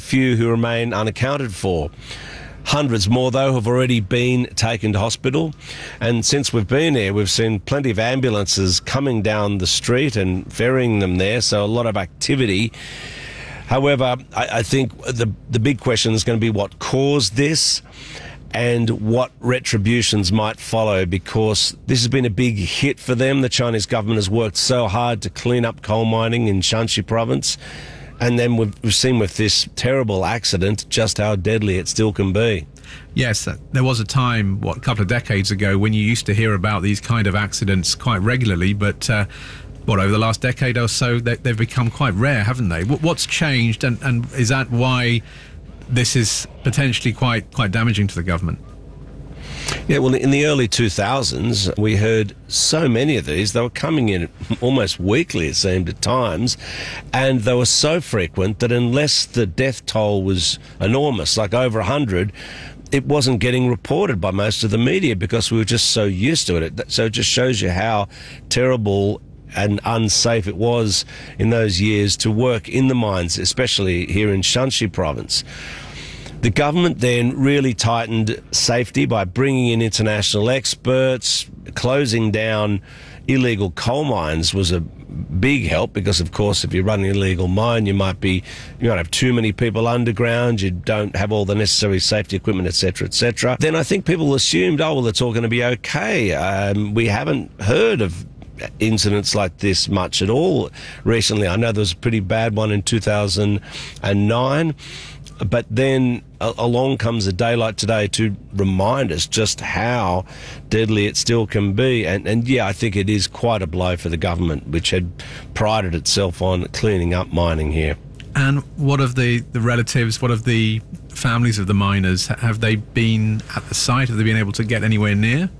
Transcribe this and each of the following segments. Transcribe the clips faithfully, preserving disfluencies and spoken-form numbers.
few who remain unaccounted for. Hundreds more, though, have already been taken to hospital. And since we've been here, we've seen plenty of ambulances coming down the street and ferrying them there, so a lot of activity. However, I, I think the, the big question is going to be what caused this and what retributions might follow, because this has been a big hit for them. The Chinese government has worked so hard to clean up coal mining in Shanxi province. And then we've, we've seen with this terrible accident just how deadly it still can be. Yes, there was a time, what, a couple of decades ago when you used to hear about these kind of accidents quite regularly, but uh, what, over the last decade or so, they, they've become quite rare, haven't they? What's changed, and, and is that why this is potentially quite quite damaging to the government? Yeah, well, in the early two thousands, we heard so many of these. They were coming in almost weekly, it seemed, at times, and they were so frequent that unless the death toll was enormous, like over one hundred, it wasn't getting reported by most of the media because we were just so used to it. So it just shows you how terrible and unsafe it was in those years to work in the mines, especially here in Shanxi province. The government then really tightened safety by bringing in international experts. Closing down illegal coal mines was a big help because, of course, if you run an illegal mine, you might be you might have too many people underground. You don't have all the necessary safety equipment, et cetera, et cetera. Then I think people assumed, oh well, it's all going to be okay. Um, we haven't heard of incidents like this much at all recently. I know there was a pretty bad one in two thousand nine. But then along comes a day like today to remind us just how deadly it still can be. And, and yeah, I think it is quite a blow for the government, which had prided itself on cleaning up mining here. And what of the, the relatives, what of the families of the miners? Have they been at the site? Have they been able to get anywhere near?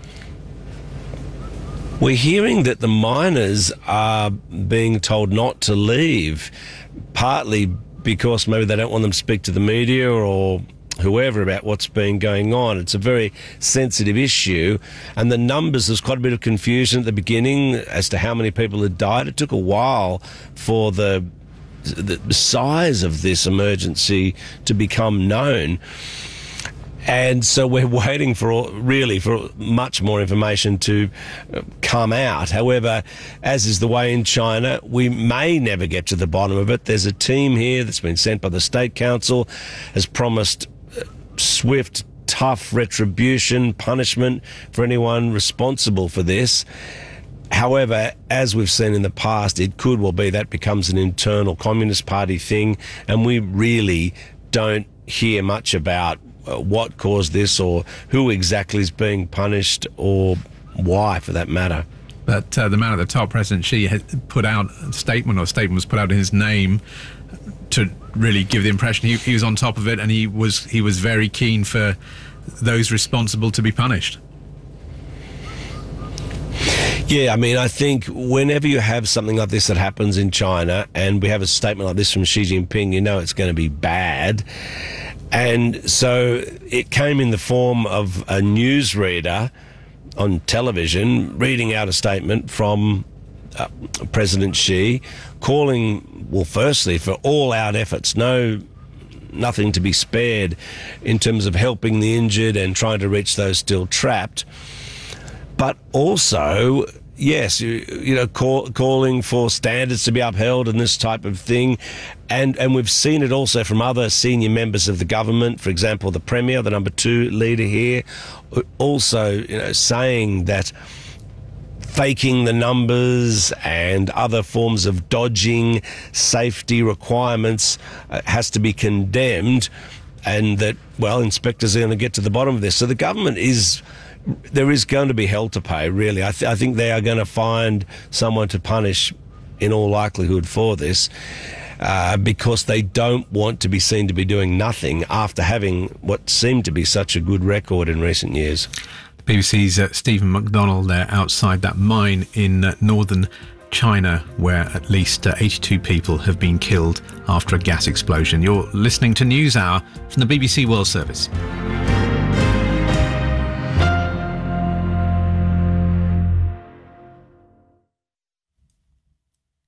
We're hearing that the miners are being told not to leave, partly because maybe they don't want them to speak to the media or whoever about what's been going on. It's a very sensitive issue, and the numbers, there's quite a bit of confusion at the beginning as to how many people had died. It took a while for the, the size of this emergency to become known. And so we're waiting for, really, for much more information to come out. However, as is the way in China, we may never get to the bottom of it. There's a team here that's been sent by the State Council, has promised swift, tough retribution, punishment for anyone responsible for this. However, as we've seen in the past, it could well be that becomes an internal Communist Party thing, and we really don't hear much about what caused this or who exactly is being punished or why, for that matter. But uh, the man at the top, President Xi, had put out a statement, or a statement was put out in his name to really give the impression he, he was on top of it, and he was he was very keen for those responsible to be punished. Yeah, I mean, I think whenever you have something like this that happens in China, and we have a statement like this from Xi Jinping, you know it's going to be bad. And so it came in the form of a newsreader on television reading out a statement from uh, President Xi, calling, well, firstly, for all-out efforts, no, nothing to be spared in terms of helping the injured and trying to reach those still trapped. But also, yes, you, you know, call, calling for standards to be upheld and this type of thing. And and we've seen it also from other senior members of the government, for example, the Premier, the number two leader here, also, you know, saying that faking the numbers and other forms of dodging safety requirements uh, has to be condemned, and that, well, inspectors are going to get to the bottom of this. So the government is... There is going to be hell to pay, really. I, th- I think they are going to find someone to punish in all likelihood for this uh, because they don't want to be seen to be doing nothing after having what seemed to be such a good record in recent years. The B B C's uh, Stephen McDonald there outside that mine in uh, northern China, where at least uh, eighty-two people have been killed after a gas explosion. You're listening to NewsHour from the B B C World Service.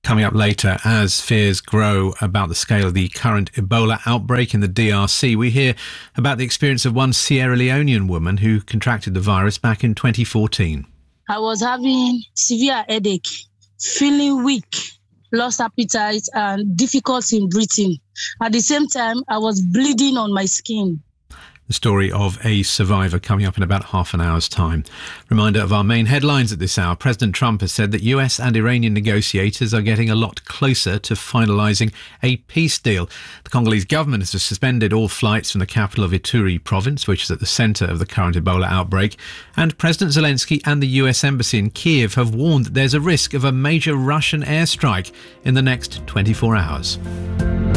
Coming up later, as fears grow about the scale of the current Ebola outbreak in the D R C, we hear about the experience of one Sierra Leonean woman who contracted the virus back in twenty fourteen. I was having severe headache, feeling weak, lost appetite and difficulty in breathing. At the same time, I was bleeding on my skin. The story of a survivor coming up in about half an hour's time. Reminder of our main headlines at this hour. President Trump has said that U S and Iranian negotiators are getting a lot closer to finalising a peace deal. The Congolese government has suspended all flights from the capital of Ituri province, which is at the centre of the current Ebola outbreak. And President Zelensky and the U S Embassy in Kiev have warned that there's a risk of a major Russian airstrike in the next twenty-four hours.